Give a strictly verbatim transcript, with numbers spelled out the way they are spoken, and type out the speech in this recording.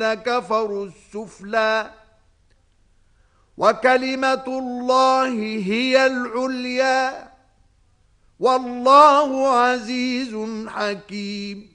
كفروا السفلى وكلمة الله هي العليا والله عزيز حكيم.